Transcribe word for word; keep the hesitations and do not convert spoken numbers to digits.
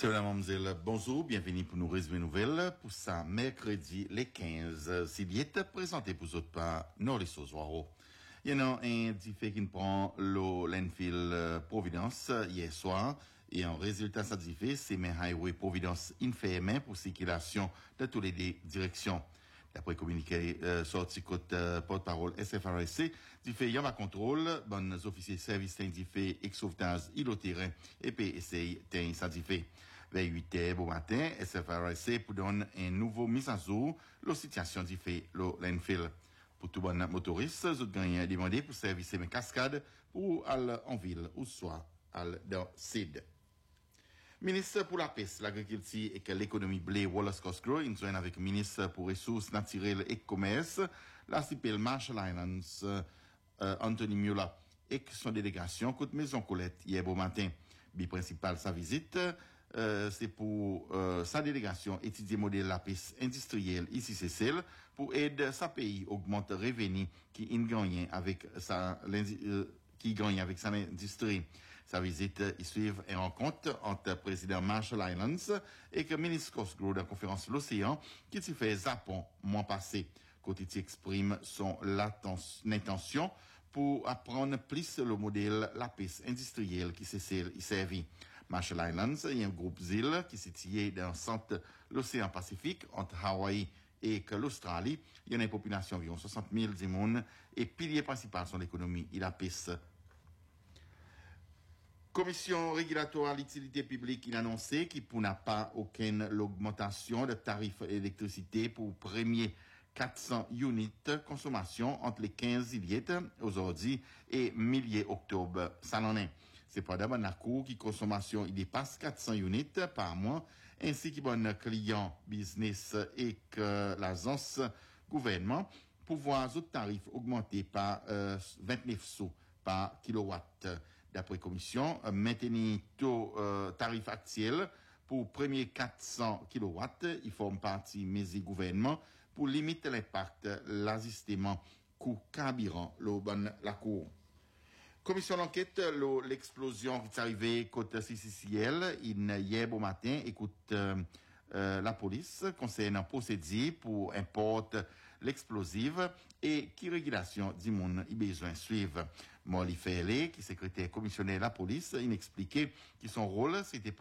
C'est Madame Mamzelle, bonjour, bienvenue pour nous résumer nouvelles pour ça, mercredi les quinze. Siliette présenté pour autres par Norlis Ozoiro. Il y en a un diffé qui prend le landfill Providence hier soir et en résultat ça diffé, c'est mes highway Providence infirmé pour circulation de toutes les directions. D'après communiqué euh, sorti côté euh, porte-parole S F R S C, du fait yama contrôle, bon officiers service indiffé ex sauvetage île terrain et puis essaye t'in ça diffé. Vers huit heures au matin, S F R S C pour donner un nouveau mise à jour la situation du fait le landfill. Pour tout bon motoriste, vous gagnez demandé pour service mes cascades pour aller en ville ou soit aller dans Sud. Ministre pour la pêche, l'agriculture et que l'économie blé Wallace Cosgrove, il joint avec ministre pour ressources naturelles et commerce, l'archipel Marshall Islands, euh, Anthony Mula, et son délégation côte Maison Colette hier au matin. Bi principal sa visite, euh, c'est pour euh, sa délégation étudier modèle la pêche industrielle ici c'est celle pour aider sa pays augmenter revenus qui gagne avec sa euh, qui gagne avec sa industrie. Sa visite y suivre une rencontre entre le président Marshall Islands et le ministre Cosgrove de la conférence de l'océan qui s'y fait Japon mois passé. Côté qui exprime son intention pour apprendre plus le modèle la pêche industrielle qui s'est servi. Marshall Islands est un groupe d'îles qui s'est situé dans le centre de l'océan Pacifique entre Hawaï et que l'Australie. Il y a une population environ soixante mille personnes et pilier principal de l'économie et la pêche. Commission régulatoire à l'utilité publique, il a annoncé qu'il n'y a pas aucune augmentation de tarifs d'électricité pour premier quatre cents units consommation entre les quinze juillet aujourd'hui et millier octobre. Ça n'en est. C'est pas d'abord la cour qui consommation, il dépasse quatre cents units par mois, ainsi que bon client business et que l'agence gouvernement, pour voir autres tarifs augmentés par euh, vingt-neuf sous par kilowatt. D'après commission, euh, maintenir taux euh, tarif actuel pour premier quatre cents kilowatts, il forme partie mes gouvernement pour limiter l'impact l'ajustement coût carburant le bon la cour. Commission d'enquête, l'explosion qui est arrivée côté C C C L hier au matin, écoute euh, euh, la police concernant procédé pour importe l'explosive et qui régulation du monde y besoin suivre. Molly Ferley, qui est secrétaire commissionnaire de la police, il expliquait que son rôle c'était